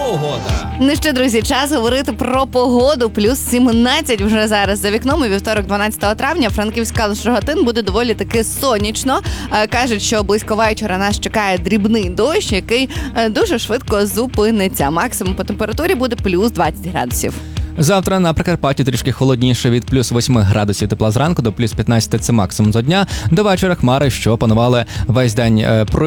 погода. Ну що, друзі, час говорити про погоду. Плюс 17 вже зараз за вікном. І вівторок, 12 травня, Франківськ-Калуш Рогатин буде доволі таки сонячно. Кажуть, що близько вечора нас чекає дрібний дощ, який дуже швидко зупиниться. Максимум по температурі буде плюс 20 градусів. Завтра на Прикарпатті трішки холодніше, від плюс 8 градусів тепла зранку до плюс 15 – це максимум за дня. До вечора хмари, що панували весь день.